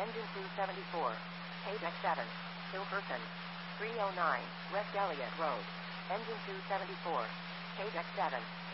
Engine 274. Paydeck 7. Hilferson. 309, West Elliott Road. Engine 274. Paydeck 7.